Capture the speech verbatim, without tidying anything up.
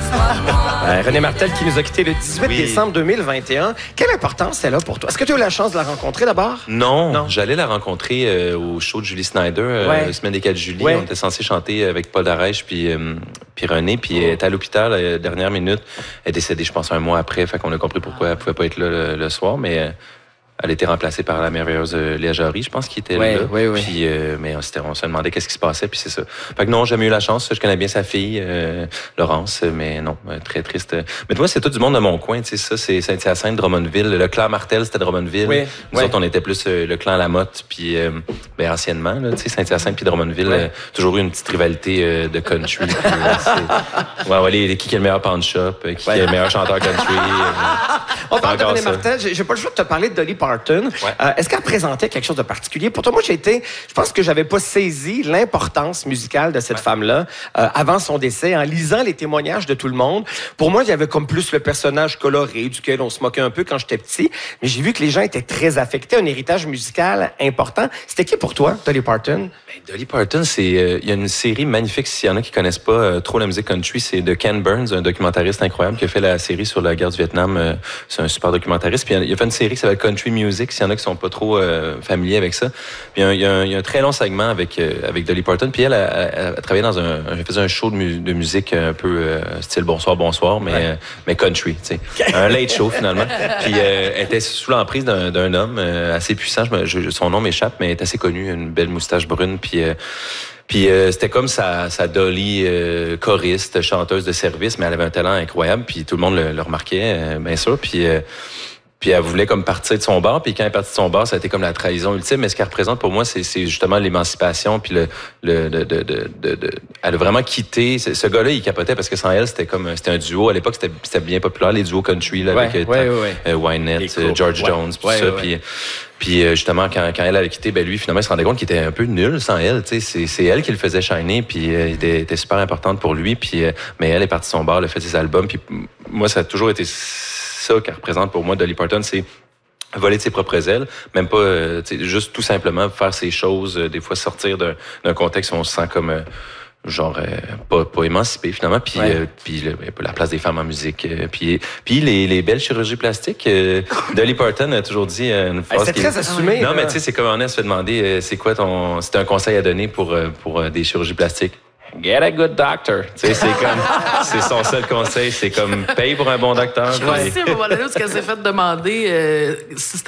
Euh, René Martel qui nous a quittés le dix-huit Oui. décembre deux mille vingt et un. Quelle importance elle a pour toi? Est-ce que tu as eu la chance de la rencontrer d'abord? Non, Non. j'allais la rencontrer euh, au show de Julie Snyder, euh, Ouais. la semaine des quatre juillet. Ouais. On était censé chanter avec Paul Darèche puis, euh, puis René. Puis elle était à l'hôpital, euh, dernière minute. Elle est décédée, je pense, un mois après. Fait qu'on a compris pourquoi elle pouvait pas être là le, le soir. Mais euh, elle a été remplacée par la merveilleuse euh, Léa Jarry, je pense, qui était Ouais, là. ouais, ouais. Puis, euh, mais on, s'était- on se demandait qu'est-ce qui se passait, puis c'est ça. Fait que non, j'ai jamais eu la chance. Je connais bien sa fille, euh, Laurence, mais non, euh, très triste. Mais toi, c'est tout du monde de mon coin, tu sais, ça, c'est Saint-Hyacinthe, Drummondville. Le clan Martel, c'était Drummondville. Oui, Nous ouais. autres, on était plus euh, le clan Lamotte, puis euh, ben, anciennement, là, tu sais, Saint-Hyacinthe puis Drummondville, Ouais. euh, toujours eu une petite rivalité euh, de country. Puis, euh, c'est- ouais, ouais, les, les- qui est le meilleur pawn shop, euh, qui Ouais. est le meilleur chanteur country. euh, On parle de encore René ça. Martel. J'ai j'ai pas le choix de te parler de Dolly Parton. Ouais. Euh, Est-ce qu'elle représentait quelque chose de particulier? Pour toi, moi, j'ai été... Je pense que j'avais pas saisi l'importance musicale de cette Ouais. femme-là euh, avant son décès. En lisant les témoignages de tout le monde, pour moi, il y avait comme plus le personnage coloré duquel on se moquait un peu quand j'étais petit. Mais j'ai vu que les gens étaient très affectés. Un héritage musical important. C'était qui pour toi, Dolly Parton? Ben, Dolly Parton, c'est euh, il y a une série magnifique, s'il y en a qui connaissent pas euh, trop la musique country, c'est de Ken Burns, un documentariste incroyable qui a fait la série sur la guerre du Vietnam. Euh, c'est un super documentariste. Puis il a fait une série qui s'appelle Country Music, s'il y en a qui sont pas trop euh, familiers avec ça. Puis il y a un, il y a un, il y a un très long segment avec euh, avec Dolly Parton. Puis elle a, a, a travaillé dans un, elle faisait un show de, mu- de musique un peu euh, style bonsoir bonsoir, mais Ouais. euh, mais country, tu sais, un late show finalement. Puis euh, elle était sous l'emprise d'un, d'un homme euh, assez puissant. Je me, je, son nom m'échappe, mais elle est assez connue, une belle moustache brune. Puis euh, Puis euh, c'était comme sa, sa Dolly euh, choriste, chanteuse de service, mais elle avait un talent incroyable, puis tout le monde le, le remarquait, euh, bien sûr. Puis, euh, puis elle voulait comme partir de son bar, puis quand elle est partie de son bar, ça a été comme la trahison ultime. Mais ce qu'elle représente pour moi, c'est, c'est justement l'émancipation, puis le, le de, de, de, de, de- elle a vraiment quitté. Ce ce gars-là, il capotait parce que sans elle, c'était comme c'était un duo. À l'époque, c'était, c'était bien populaire les duos country là, Ouais, avec ouais, euh, ouais, euh, Wynette, Les euh, couples, George ouais. Jones, tout Ouais, ça. ouais, Puis puis euh, justement, quand, quand elle avait quitté, ben lui, finalement, il se rendait compte qu'il était un peu nul sans elle. Tu sais, c'est, c'est elle qui le faisait shiner, puis euh, elle était, était super importante pour lui. Puis, euh, mais elle est partie de son bar, elle a fait ses albums. Puis m- moi, ça a toujours été ça qu'elle représente pour moi, Dolly Parton, c'est voler de ses propres ailes, même pas, euh, tu sais, juste tout simplement faire ses choses, euh, des fois sortir d'un, d'un contexte où on se sent comme... euh, genre euh, pas pas émancipé finalement, puis Ouais. euh, puis le- la place des femmes en musique, euh, puis puis les, les belles chirurgies plastiques. euh, Dolly Parton a toujours dit euh, une Hey, phrase c'est qui très assumé. non là. mais tu sais, c'est comme on se fait demander euh, c'est quoi ton c'est un conseil à donner pour euh, pour euh, des chirurgies plastiques. Get a good doctor. Tu sais, c'est comme c'est son seul conseil, c'est comme paye pour un bon docteur. Je puis- sais, à un moment donné, où ce qu'elle s'est fait demander euh, si c'était